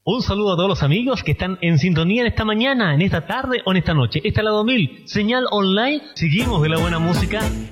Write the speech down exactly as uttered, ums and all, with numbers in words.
Un saludo a todos los amigos que están en sintonía en esta mañana, en esta tarde o en esta noche. Esta es la dos mil, señal online. Seguimos de la buena música.